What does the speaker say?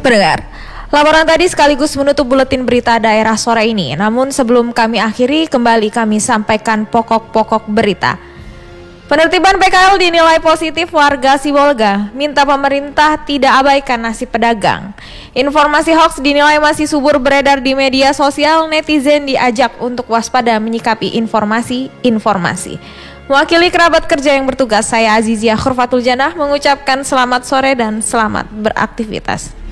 Pendengar, laporan tadi sekaligus menutup buletin berita daerah sore ini. Namun sebelum kami akhiri, kembali kami sampaikan pokok-pokok berita. Penertiban PKL dinilai positif warga Sibolga, minta pemerintah tidak abaikan nasib pedagang. Informasi hoax dinilai masih subur beredar di media sosial, netizen diajak untuk waspada menyikapi informasi. Mewakili kerabat kerja yang bertugas, saya Azizia Khurfatul Janah mengucapkan selamat sore dan selamat beraktivitas.